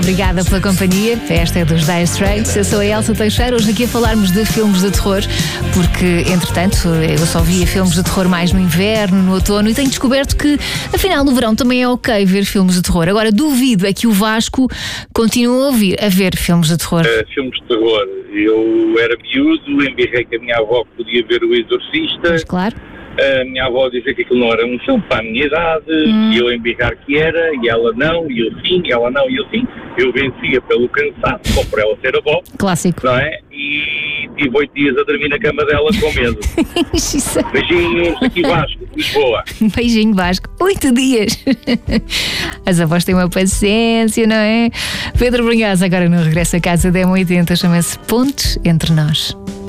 Obrigada pela companhia. Esta é dos Dire Straits. Eu sou a Elsa Teixeira. Hoje aqui a falarmos de filmes de terror, porque, entretanto, eu só via filmes de terror mais no inverno, no outono, e tenho descoberto que, afinal, no verão também é ok ver filmes de terror. Agora, duvido é que o Vasco continue a ver filmes de terror. Filmes de terror. Eu era miúdo, embirrei que a minha avó podia ver O Exorcista. Mas, claro. A minha avó dizia que aquilo não era um filme para a minha idade, e eu embirrar que era, e ela não, e eu sim, e ela não, e eu sim. Eu vencia pelo cansaço, como por ela ser avó. Clássico. Não é? E tive 8 dias a dormir na cama dela com medo. Beijinhos, aqui Vasco, Lisboa. Beijinho, Vasco. 8 dias. As avós têm uma paciência, não é? Pedro Brunhosa agora no Regresso a Casa da M80, chama-se Pontes Entre Nós.